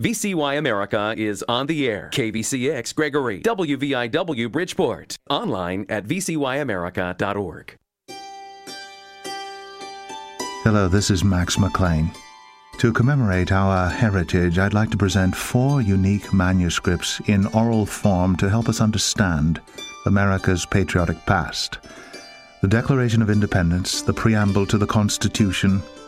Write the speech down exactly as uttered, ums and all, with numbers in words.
V C Y America is on the air. K V C X Gregory, W V I W Bridgeport. Online at v c y america dot org. Hello, this is Max McLean. To commemorate our heritage, I'd like to present four unique manuscripts in oral form to help us understand America's patriotic past. The Declaration of Independence, the preamble to the Constitution,